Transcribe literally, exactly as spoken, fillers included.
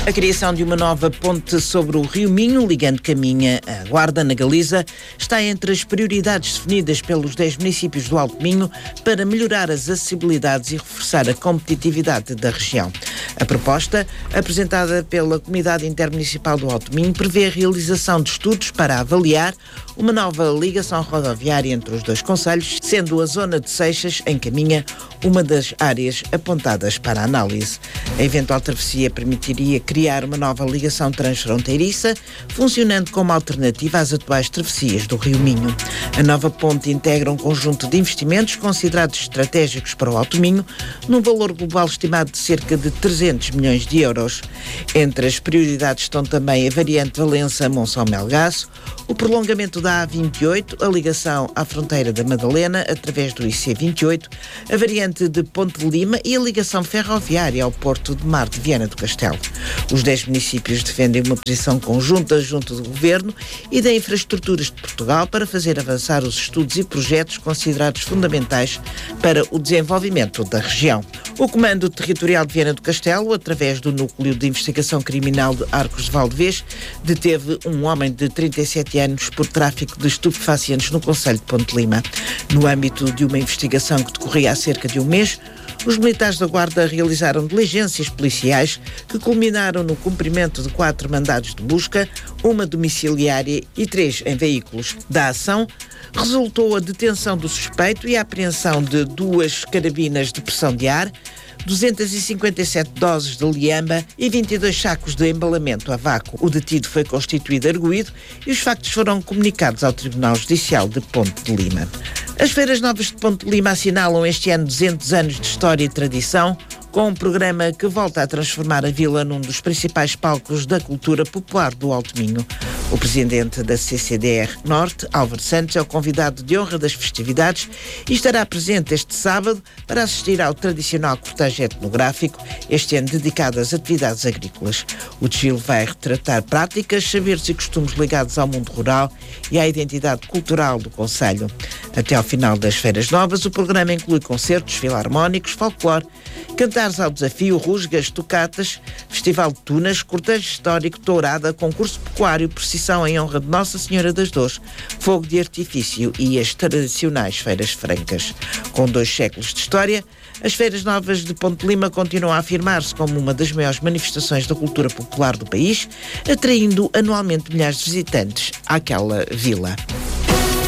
A criação de uma nova ponte sobre o Rio Minho, ligando Caminha à Guarda, na Galiza, está entre as prioridades definidas pelos dez municípios do Alto Minho para melhorar as acessibilidades e reforçar a competitividade da região. A proposta, apresentada pela Comunidade Intermunicipal do Alto Minho, prevê a realização de estudos para avaliar uma nova ligação rodoviária entre os dois concelhos, sendo a zona de Seixas, em Caminha, uma das áreas apontadas para a análise. A eventual travessia permitiria criar uma nova ligação transfronteiriça, funcionando como alternativa às atuais travessias do Rio Minho. A nova ponte integra um conjunto de investimentos considerados estratégicos para o Alto Minho, num valor global estimado de cerca de trezentos milhões de euros. Entre as prioridades estão também a variante Valença-Monção-Melgaço, o prolongamento da A vinte e oito, a ligação à fronteira da Madalena através do I C vinte e oito, a variante de Ponte de Lima e a ligação ferroviária ao Porto de Mar de Viana do Castelo. Os dez municípios defendem uma posição conjunta junto do Governo e da Infraestruturas de Portugal para fazer avançar os estudos e projetos considerados fundamentais para o desenvolvimento da região. O Comando Territorial de Viana do Castelo, através do Núcleo de Investigação Criminal de Arcos de Valdevez, deteve um homem de trinta e sete anos por tráfico de estupefacientes no concelho de Ponte Lima. No âmbito de uma investigação que decorria há cerca de um mês, os militares da Guarda realizaram diligências policiais que culminaram no cumprimento de quatro mandados de busca, uma domiciliária e três em veículos. Da ação, resultou a detenção do suspeito e a apreensão de duas carabinas de pressão de ar, duzentas e cinquenta e sete doses de liamba e vinte e dois sacos de embalamento a vácuo. O detido foi constituído arguido e os factos foram comunicados ao Tribunal Judicial de Ponte de Lima. As Feiras Novas de Ponte de Lima assinalam este ano duzentos anos de história e tradição, com um programa que volta a transformar a vila num dos principais palcos da cultura popular do Alto Minho. O presidente da C C D R Norte, Álvaro Santos, é o convidado de honra das festividades e estará presente este sábado para assistir ao tradicional cortejo etnográfico, este ano dedicado às atividades agrícolas. O desfile vai retratar práticas, saberes e costumes ligados ao mundo rural e à identidade cultural do concelho. Até ao final das Feiras Novas, o programa inclui concertos filarmónicos, folclore, cantares ao desafio, rusgas, tocatas, festival de tunas, cortejo histórico, tourada, concurso pecuário, procissão em honra de Nossa Senhora das Dores, fogo de artifício e as tradicionais feiras francas. Com dois séculos de história, as Feiras Novas de Ponte de Lima continuam a afirmar-se como uma das maiores manifestações da cultura popular do país, atraindo anualmente milhares de visitantes àquela vila.